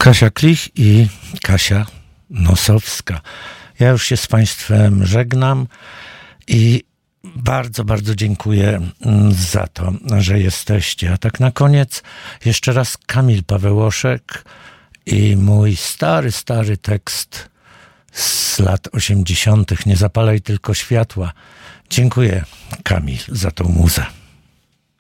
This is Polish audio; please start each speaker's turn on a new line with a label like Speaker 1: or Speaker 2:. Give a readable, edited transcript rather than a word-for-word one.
Speaker 1: Kasia Klich i Kasia Nosowska. Ja już się z Państwem żegnam i bardzo, bardzo dziękuję za to, że jesteście. A tak na koniec jeszcze raz Kamil Pawełoszek i mój stary tekst z lat 80. Nie zapalaj tylko światła. Dziękuję, Kamil, za tą muzę.